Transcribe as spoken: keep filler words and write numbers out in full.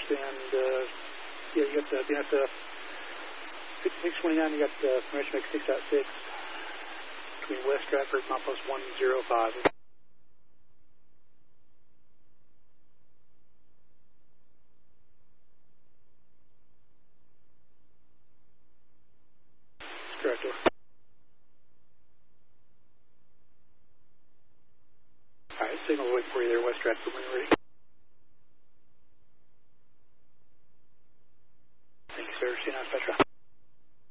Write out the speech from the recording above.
and uh, yeah, you got the, you got the fifty-six twenty-nine, you got the permission to make six point six between West Stratford and Milepost one oh five. Correct. All right, signal waiting for you there, West Stratford, when you're ready.